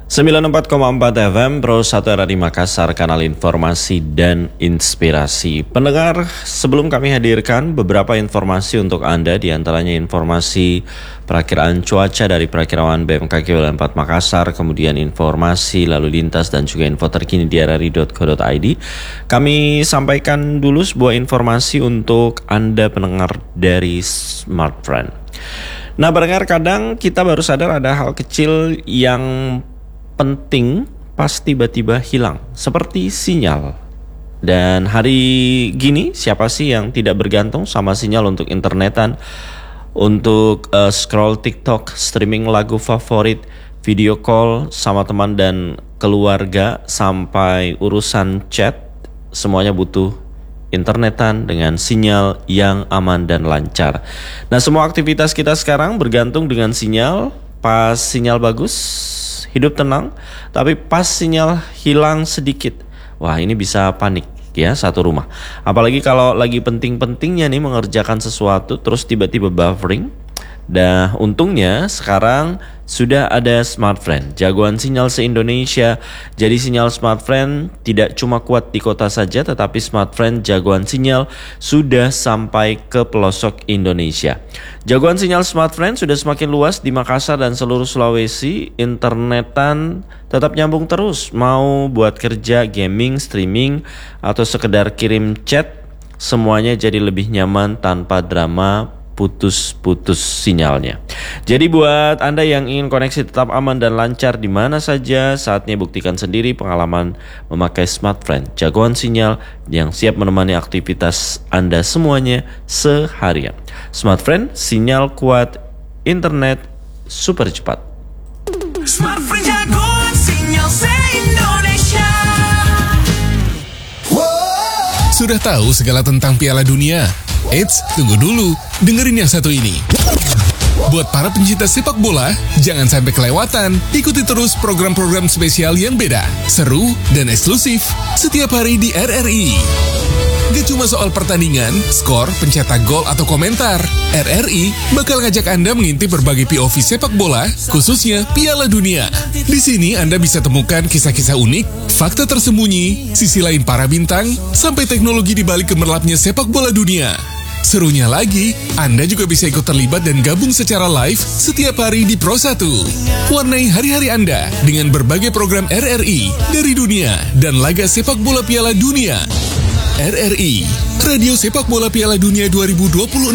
94,4 FM Pro 1 RRI Makassar, kanal informasi dan inspirasi. Pendengar, sebelum kami hadirkan beberapa informasi untuk Anda, diantaranya informasi perakiraan cuaca dari Perakirawan BMKG Wilayah 4 Makassar, kemudian informasi lalu lintas dan juga info terkini di rri.co.id. Kami sampaikan dulu sebuah informasi untuk Anda pendengar dari Smartfriend. Nah, pendengar, kadang kita baru sadar ada hal kecil yang penting pas tiba-tiba hilang, seperti sinyal. Dan hari gini, siapa sih yang tidak bergantung sama sinyal untuk internetan, untuk scroll TikTok, streaming lagu favorit, video call sama teman dan keluarga, sampai urusan chat, semuanya butuh internetan dengan sinyal yang aman dan lancar. Nah, semua aktivitas kita sekarang bergantung dengan sinyal. Pas sinyal bagus, hidup tenang, tapi pas sinyal hilang sedikit, wah ini bisa panik ya satu rumah. Apalagi kalau lagi penting-pentingnya nih mengerjakan sesuatu, terus tiba-tiba buffering. Dah untungnya sekarang sudah ada Smartfriend, jagoan sinyal se-Indonesia. Jadi sinyal Smartfriend tidak cuma kuat di kota saja, tetapi Smartfriend jagoan sinyal sudah sampai ke pelosok Indonesia. Jagoan sinyal Smartfriend sudah semakin luas di Makassar dan seluruh Sulawesi. Internetan tetap nyambung terus, mau buat kerja, gaming, streaming, atau sekedar kirim chat, semuanya jadi lebih nyaman tanpa drama putus-putus sinyalnya. Jadi buat Anda yang ingin koneksi tetap aman dan lancar di mana saja, saatnya buktikan sendiri pengalaman memakai Smartfriend, jagoan sinyal yang siap menemani aktivitas Anda semuanya seharian. Smartfriend, sinyal kuat, internet super cepat. Smartfriend, jagoan sinyal se-Indonesia. Sudah tahu segala tentang Piala Dunia? Eits, tunggu dulu, dengerin yang satu ini. Buat para pencinta sepak bola, jangan sampai kelewatan. Ikuti terus program-program spesial yang beda, seru, dan eksklusif setiap hari di RRI. Gak cuma soal pertandingan, skor, pencetak gol, atau komentar. RRI bakal ngajak Anda mengintip berbagai POV sepak bola, khususnya Piala Dunia. Di sini Anda bisa temukan kisah-kisah unik, fakta tersembunyi, sisi lain para bintang, sampai teknologi di balik gemerlapnya sepak bola dunia. Serunya lagi, Anda juga bisa ikut terlibat dan gabung secara live setiap hari di Pro 1. Warnai hari-hari Anda dengan berbagai program RRI dari dunia dan laga sepak bola Piala Dunia. RRI, Radio Sepak Bola Piala Dunia 2026.